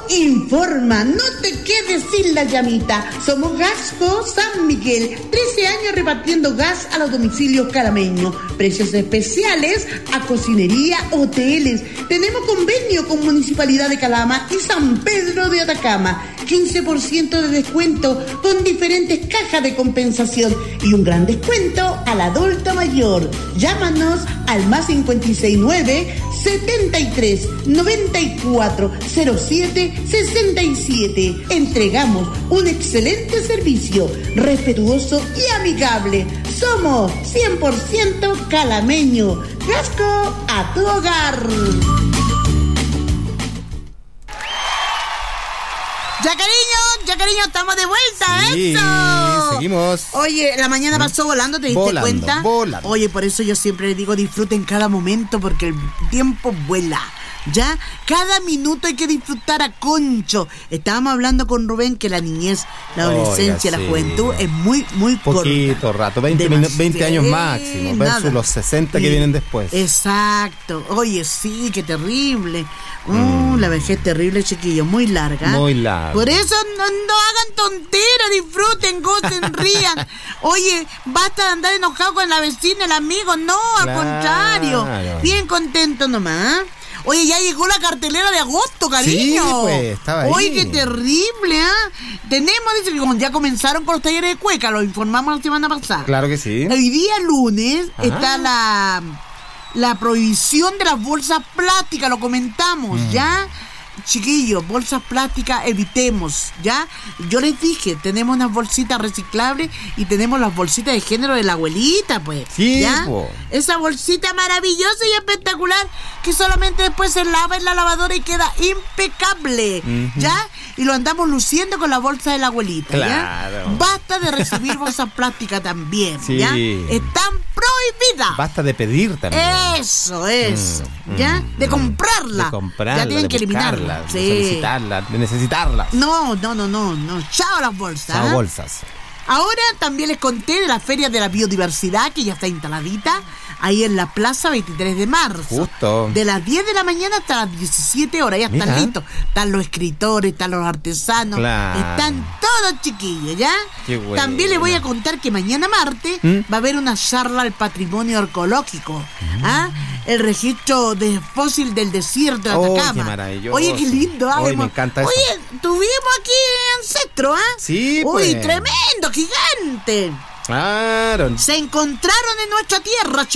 informa, no te quedes sin la llamita. Somos Gasco San Miguel, 13 años repartiendo gas a los domicilios calameños. Precios especiales a cocinería, hoteles. Tenemos convenio con Municipalidad de Calama y San Pedro de Atacama. 15% de descuento con diferentes cajas de compensación y un gran descuento al adulto mayor. Llámanos al +569 73 94 07 67. Entregamos un excelente servicio, respetuoso y amigable. Somos 100% calameño. Gasco a tu hogar. Ya cariño, estamos de vuelta, sí, ¡eso! Seguimos. Oye, la mañana pasó volando, ¿te diste cuenta? Volando. Oye, por eso yo siempre les digo, disfruten cada momento, porque el tiempo vuela. ¿Ya? Cada minuto hay que disfrutar a concho. Estábamos hablando con Rubén que la niñez, la adolescencia, la juventud es muy, muy corta. Poquito rato, 20 años máximo, versus los 60 que vienen después. Exacto. Oye, sí, qué terrible. La vejez terrible, chiquillos, muy larga. Muy larga. Por eso no hagan tonteras, disfruten, gocen, rían. Oye, basta de andar enojado con la vecina, el amigo. No, al contrario. Bien contento nomás. Oye, ya llegó la cartelera de agosto, cariño. Sí, pues, estaba ahí. Oye, qué terrible, ¿ah? Tenemos, dice que ya comenzaron con los talleres de cueca, lo informamos la semana pasada. Claro que sí. Hoy día lunes está la prohibición de las bolsas plásticas, lo comentamos, ¿ya? Chiquillos, bolsas plásticas, evitemos, ¿ya? Yo les dije, tenemos unas bolsitas reciclables y tenemos las bolsitas de género de la abuelita, pues. Sí, ¿ya? Po. Esa bolsita maravillosa y espectacular que solamente después se lava en la lavadora y queda impecable, ¿ya? Y lo andamos luciendo con la bolsa de la abuelita, claro. ¿ya? Basta de recibir bolsas plásticas también, sí. ¿ya? Están prohibidas. Basta de pedir también. Eso, ¿ya? De comprarla. Ya tienen que eliminarla. De solicitarla, de necesitarlas. No. Chao las bolsas. Chao bolsas. Ahora también les conté de la Feria de la Biodiversidad que ya está instaladita ahí en la Plaza 23 de marzo. Justo. De las 10 de la mañana hasta las 17 horas. Ya están listos. Están los escritores, están los artesanos. Claro. Están todos chiquillos, ¿ya? Qué bueno. También les voy a contar que mañana martes va a haber una charla al patrimonio arqueológico. El registro de fósil del desierto de Atacama. Qué maravilloso. Oye, qué lindo. Oye, me encanta eso. Oye, tuvimos aquí ancestro, Sí, pues. Uy, tremendo, gigante. Claro. Se encontraron en nuestra tierra,